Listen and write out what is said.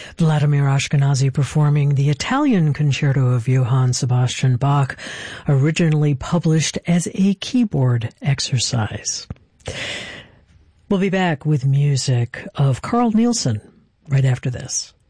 Vladimir Ashkenazy performing the Italian Concerto of Johann Sebastian Bach, originally published as a keyboard exercise. We'll be back with music of Carl Nielsen right after this.